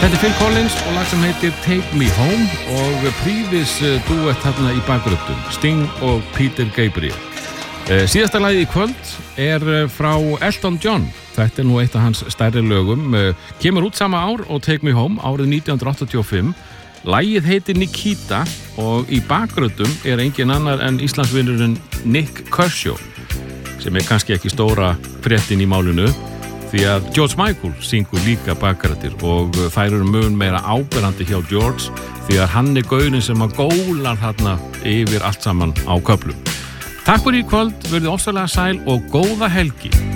Þetta Phil Collins og lag sem heitir Take Me Home og prífis duett þarna í bakgröndum, Sting og Peter Gabriel. Síðasta lagið í kvöld frá Elton John. Þetta nú eitt af hans stærri lögum. Kemur út sama ár og Take Me Home árið 1985. Lagið heitir Nikita og í bakgröndum engin annar en Íslandsvinurinn Nick Kershaw, sem kannski ekki stóra fréttin í málinu. Því að George Michael syngur líka bakgrættir og þær eru mun meira áberandi hjá George því að hann gaurinn sem að gólar þarna yfir allt saman á köflum. Takk fyrir í kvöld, verðið ofsalega sæl og góða helgi.